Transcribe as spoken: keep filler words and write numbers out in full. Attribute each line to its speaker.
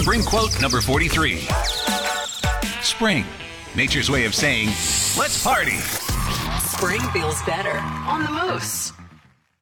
Speaker 1: Spring quote number forty-three. Spring, nature's way of saying, let's party.
Speaker 2: Spring feels better on the Moose.